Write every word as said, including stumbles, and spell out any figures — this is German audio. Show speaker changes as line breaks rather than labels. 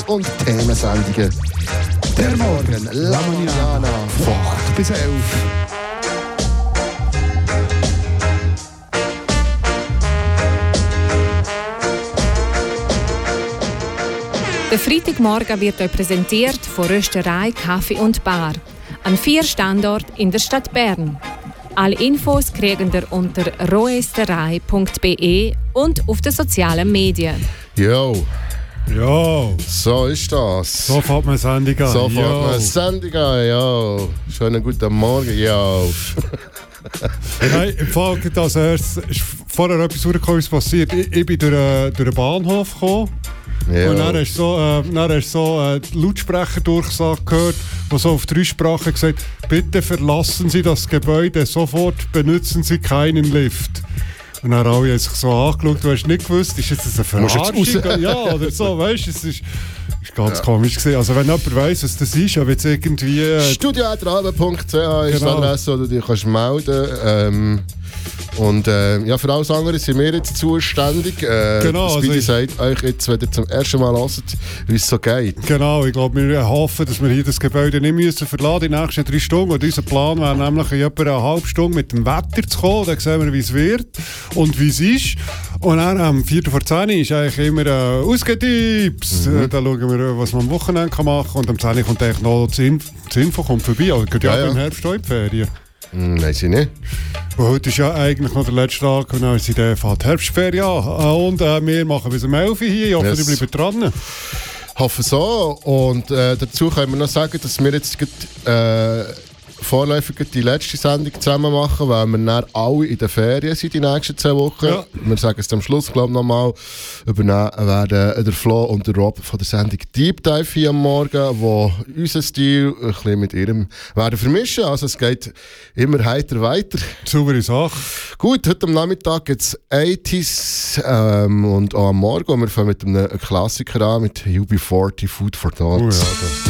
und Themensendungen. Der Morgen, La Mañana, von acht bis elf.
Der Freitagmorgen wird euch präsentiert von Rösterei, Kaffee und Bar. An vier Standorten in der Stadt Bern. Alle Infos kriegen ihr unter roesterei punkt b e und auf den sozialen Medien.
Jo.
Jo.
So ist das.
So fährt man eine Sendung an.
So fährt man eine Sendung an, jo. Schönen guten Morgen, jo.
Hey, im Fall als erstes ist vorher etwas rausgekommen, was passiert. Ich, ich bin durch, äh, durch den Bahnhof gekommen. Ja. Und dann hast du so, äh, dann hast du so äh, die Lautsprecherdurchsage gehört, die so auf drei Sprachen gesagt hat: Bitte verlassen Sie das Gebäude sofort, benutzen Sie keinen Lift. Und dann haben alle sich so angeschaut, du hast nicht gewusst, ist jetzt eine Verarschung? Ja, oder so, weißt du, es ist, ist ganz ja. komisch gewesen. Also wenn jemand weiss, was das ist, aber jetzt irgendwie... Äh,
studio at radio punkt c h ist
genau.
die Adresse, wo du dich kannst melden kannst. Ähm, und äh, ja, für alles andere sind wir jetzt zuständig. Äh,
genau.
Speedy
Also
sagt euch jetzt, wenn ihr zum ersten Mal hört, wie es so geht.
Genau, ich glaube, wir hoffen, dass wir hier das Gebäude nicht müssen verlassen die nächsten drei Stunden. Und unser Plan wäre nämlich in etwa eine halbe Stunde mit dem Wetter zu kommen. Dann sehen wir, wie es wird und wie es ist. Und dann am Viertel vor zehn ist eigentlich immer äh, «Ausgetipps». Mhm. Äh, da schauen wir, was man am Wochenende machen kann. Und am zehn kommt eigentlich noch das Info, das Info kommt vorbei. Also geht ja, ja im Herbst auch in die Ferien.
Hm, weiss ich nicht.
Und heute ist ja eigentlich noch der letzte Tag und dann sind die Herbstferien an. Und äh, wir machen bis um elf Uhr hier. Ich hoffe, yes. ihr bleibt dran.
Ich hoffe so. Und äh, dazu können wir noch sagen, dass wir jetzt äh, vorläufig die letzte Sendung zusammen machen, weil wir dann alle in den Ferien sind die nächsten zwei Wochen. Ja. Wir sagen es am Schluss, glaube ich, nochmal. Übernehmen werden der Flo und der Rob von der Sendung Deep Dive hier am Morgen, wo unseren Stil ein bisschen mit ihrem werden vermischen. Also es geht immer heiter weiter.
Saubere Sache.
Gut, heute am Nachmittag gibt es achtziger ähm, und auch am Morgen. Wir fangen mit einem Klassiker an, mit U B vierzig, Food for Thought.
Oh ja,